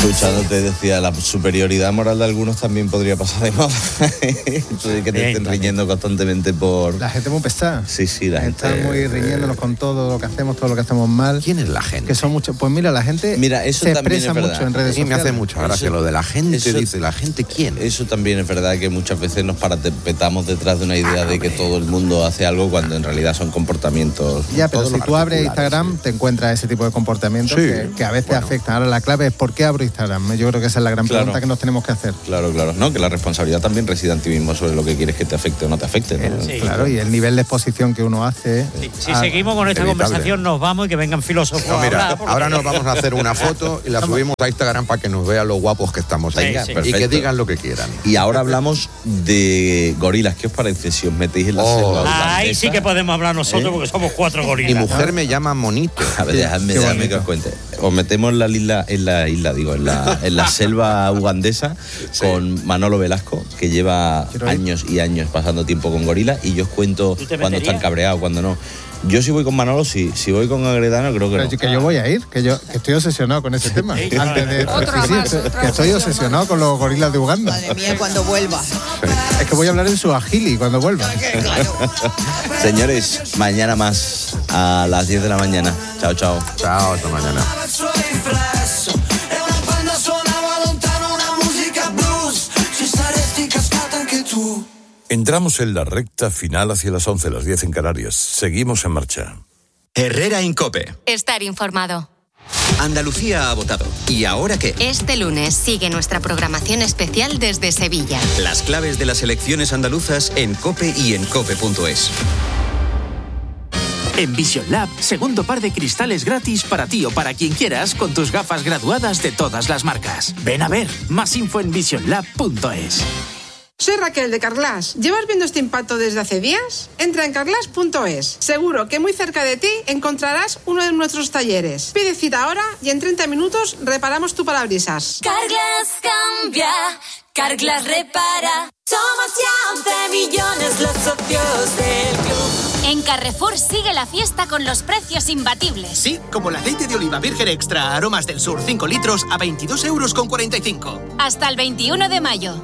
Escuchándote decía, la superioridad moral de algunos también podría pasar de moda. Entonces, que te estén riñendo constantemente por... La gente muy pesada. Sí, la gente... Están muy riñéndonos con todo lo que hacemos mal. ¿Quién es la gente? Que son muchos. Pues mira, la gente eso se también expresa es verdad. mucho en redes sociales. Me hace mucha gracia lo de la gente, eso, dice, ¿la gente quién? Eso también es verdad, que muchas veces nos parapetamos detrás de una idea de que todo el mundo hace algo cuando en realidad son comportamientos... Ya, pero si tú abres Instagram te encuentras ese tipo de comportamientos que a veces afectan. Ahora la clave es ¿por qué abro Instagram? Yo creo que esa es la gran pregunta que nos tenemos que hacer. Claro. No, que la responsabilidad también reside en ti mismo sobre lo que quieres que te afecte o no te afecte, ¿no? Sí. Claro, y el nivel de exposición que uno hace... Si seguimos con esta conversación nos vamos y que vengan filósofos. No, mira, ahora nos vamos a hacer una foto y la subimos a Instagram para que nos vean lo guapos que estamos ahí. Y que digan lo que quieran. Y ahora hablamos de gorilas. ¿Qué os parece si os metéis en la selva? Ahí sí que podemos hablar nosotros porque somos 4 gorilas. Mi mujer me llama monito. A ver, déjame que os cuente. Os metemos en la selva ugandesa con Manolo Velasco, que lleva años y años pasando tiempo con gorilas, y yo os cuento cuando están cabreados, cuando no. Yo si voy con Manolo, sí. Si voy con Agredano, creo que pero no. Que yo voy a ir, que estoy obsesionado con ese tema. Que estoy obsesionado con los gorilas de Uganda. Madre mía, cuando vuelva. Es que voy a hablar en suajili cuando vuelva. Claro. Señores, mañana más a las 10 de la mañana. Chao. Chao, hasta mañana. Entramos en la recta final hacia las 11, las 10 en Canarias. Seguimos en marcha. Herrera en COPE. Estar informado. Andalucía ha votado. ¿Y ahora qué? Este lunes sigue nuestra programación especial desde Sevilla. Las claves de las elecciones andaluzas en COPE y en COPE.es. En Vision Lab, segundo par de cristales gratis para ti o para quien quieras con tus gafas graduadas de todas las marcas. Ven a ver, más info en visionlab.es. Soy Raquel de Carglass. ¿Llevas viendo este impacto desde hace días? Entra en carglass.es. Seguro que muy cerca de ti encontrarás uno de nuestros talleres. Pide cita ahora y en 30 minutos reparamos tu parabrisas. Carglass cambia, Carglass repara. Somos ya 11 millones los socios del club. En Carrefour sigue la fiesta con los precios imbatibles. Sí, como el aceite de oliva virgen extra Aromas del Sur 5 litros a 22,45 €. Hasta el 21 de mayo.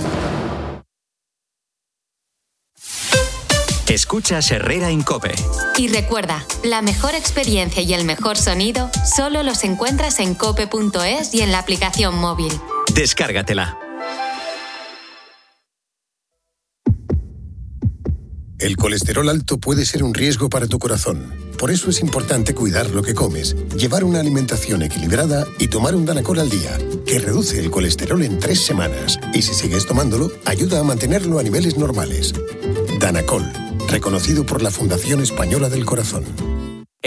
Escuchas Herrera en COPE. Y recuerda, la mejor experiencia y el mejor sonido solo los encuentras en cope.es y en la aplicación móvil. Descárgatela. El colesterol alto puede ser un riesgo para tu corazón. Por eso es importante cuidar lo que comes, llevar una alimentación equilibrada y tomar un Danacol al día, que reduce el colesterol en 3 semanas. Y si sigues tomándolo, ayuda a mantenerlo a niveles normales. Danacol, reconocido por la Fundación Española del Corazón.